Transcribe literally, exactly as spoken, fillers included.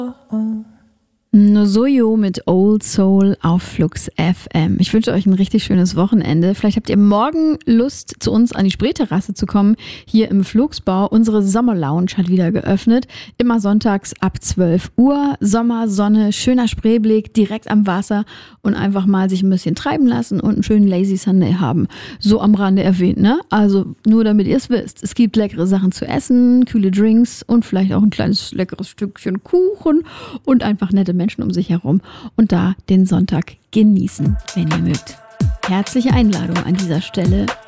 Nozoyo mit Old Soul auf Flux F M. Ich wünsche euch ein richtig schönes Wochenende. Vielleicht habt ihr morgen Lust, zu uns an die Spreeterrasse zu kommen, hier im Flugsbau. Unsere Sommerlounge hat wieder geöffnet. Immer sonntags ab zwölf Uhr. Sommer, Sonne, schöner Spreeblick, direkt am Wasser und einfach mal sich ein bisschen treiben lassen und einen schönen Lazy Sunday haben. So am Rande erwähnt, ne? Also nur damit ihr es wisst. Es gibt leckere Sachen zu essen, kühle Drinks und vielleicht auch ein kleines leckeres Stückchen Kuchen und einfach nette Menschen um sich herum und da den Sonntag genießen, wenn ihr mögt. Herzliche Einladung an dieser Stelle